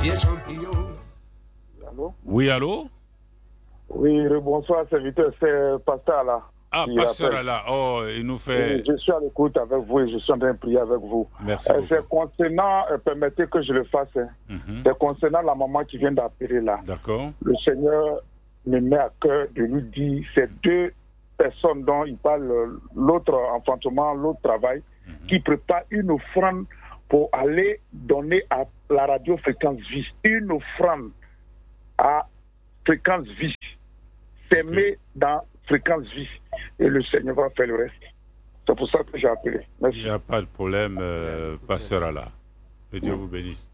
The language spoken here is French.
Allô? Oui, allô? Oui, bonsoir, serviteur, c'est Pasteur là. Ah, Pasteur Allah, oh, il nous fait... Oui, je suis à l'écoute avec vous et je suis en train de prier avec vous. Merci beaucoup. C'est concernant, permettez que je le fasse, c'est concernant la maman qui vient d'appeler là. D'accord. Le Seigneur me met à cœur de lui dire, ces deux personnes dont il parle, l'autre enfantement, l'autre travail, qui prépare une offrande pour aller donner à la radio Fréquence Vie, une offrande à Fréquence Vie, s'aimer dans Fréquence Vie, et le Seigneur va faire le reste. C'est pour ça que j'ai appelé. Merci. Il n'y a pas de problème, Pasteur Allah. Que Dieu vous bénisse.